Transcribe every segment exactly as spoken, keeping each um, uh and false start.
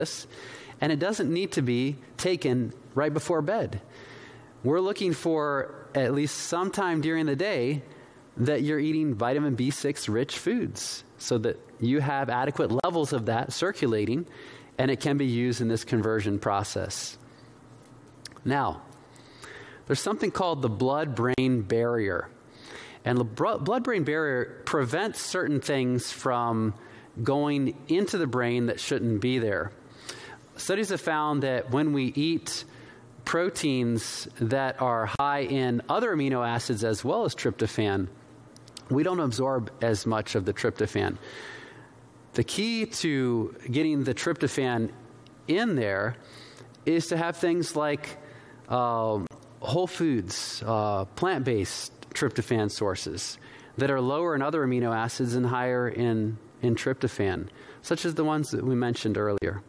this, and it doesn't need to be taken right before bed. We're looking for at least sometime during the day that you're eating vitamin B six rich foods so that you have adequate levels of that circulating, and it can be used in this conversion process. Now, there's something called the blood-brain barrier. And the blood-brain barrier prevents certain things from going into the brain that shouldn't be there. Studies have found that when we eat proteins that are high in other amino acids as well as tryptophan, we don't absorb as much of the tryptophan. The key to getting the tryptophan in there is to have things like uh, whole foods, uh, plant-based tryptophan sources that are lower in other amino acids and higher in, in tryptophan, such as the ones that we mentioned earlier.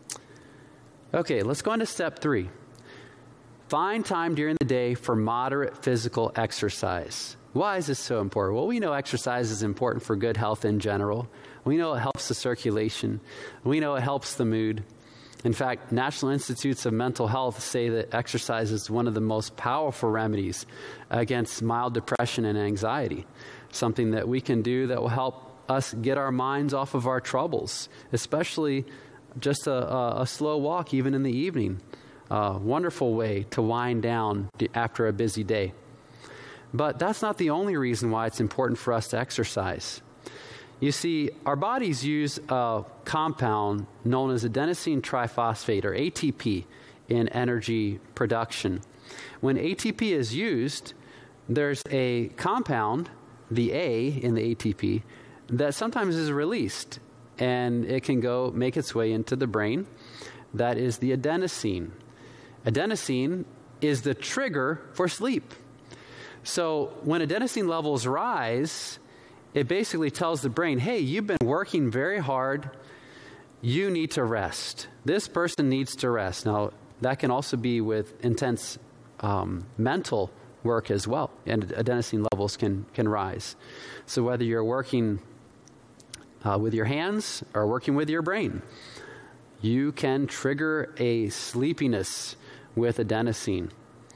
Okay, let's go on to step three. Find time during the day for moderate physical exercise. Why is this so important? Well, we know exercise is important for good health in general. We know it helps the circulation. We know it helps the mood. In fact, National Institutes of Mental Health say that exercise is one of the most powerful remedies against mild depression and anxiety, something that we can do that will help us get our minds off of our troubles, especially just a, a, a slow walk even in the evening. A wonderful way to wind down after a busy day. But that's not the only reason why it's important for us to exercise. You see, our bodies use a compound known as adenosine triphosphate, or A T P, in energy production. When A T P is used, there's a compound, the A in the A T P, that sometimes is released, and it can go make its way into the brain. That is the adenosine. Adenosine is the trigger for sleep. So when adenosine levels rise, it basically tells the brain, hey, you've been working very hard. You need to rest. This person needs to rest. Now, that can also be with intense um, mental work as well. And adenosine levels can, can rise. So whether you're working uh, with your hands or working with your brain, you can trigger a sleepiness with adenosine.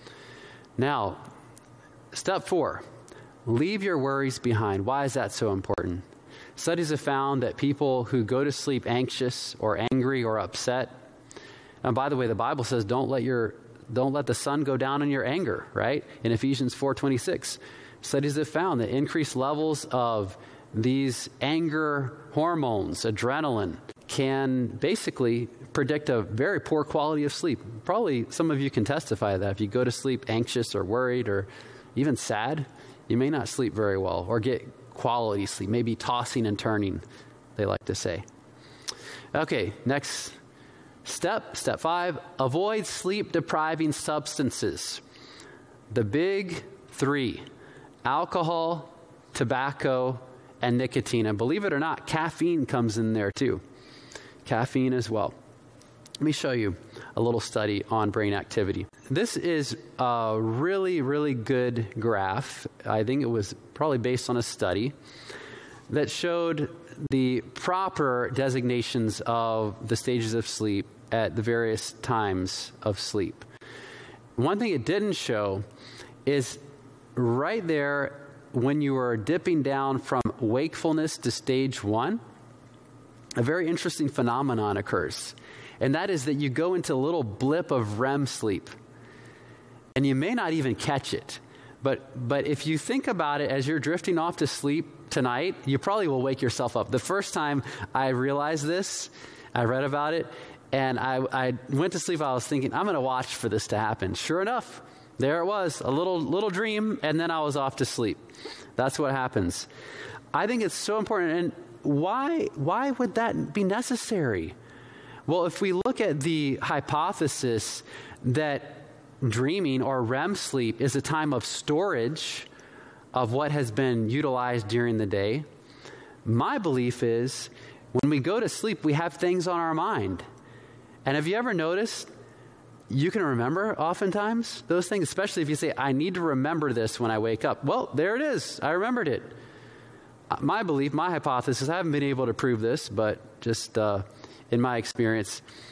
Now, step four. Leave your worries behind. Why is that so important? Studies have found that people who go to sleep anxious or angry or upset, and by the way, the Bible says don't let your don't let the sun go down in your anger, right? In Ephesians four twenty-six, studies have found that increased levels of these anger hormones, adrenaline, can basically predict a very poor quality of sleep. Probably some of you can testify to that. If you go to sleep anxious or worried or even sad, you may not sleep very well or get quality sleep, maybe tossing and turning, they like to say. Okay, next step, step five, avoid sleep-depriving substances. The big three, alcohol, tobacco, and nicotine. And believe it or not, caffeine comes in there too. Caffeine as well. Let me show you a little study on brain activity. This is a really, really good graph. I think it was probably based on a study that showed the proper designations of the stages of sleep at the various times of sleep. One thing it didn't show is right there when you are dipping down from wakefulness to stage one, a very interesting phenomenon occurs. And that is that you go into a little blip of R E M sleep. And you may not even catch it. But but if you think about it as you're drifting off to sleep tonight, you probably will wake yourself up. The first time I realized this, I read about it, and I, I went to sleep. I was thinking, I'm going to watch for this to happen. Sure enough, there it was, a little little dream, and then I was off to sleep. That's what happens. I think it's so important. And why why would that be necessary? Well, if we look at the hypothesis that dreaming or R E M sleep is a time of storage of what has been utilized during the day, my belief is when we go to sleep, we have things on our mind. And have you ever noticed you can remember oftentimes those things, especially if you say, I need to remember this when I wake up. Well, there it is. I remembered it. My belief, my hypothesis, I haven't been able to prove this, but just uh, in my experience,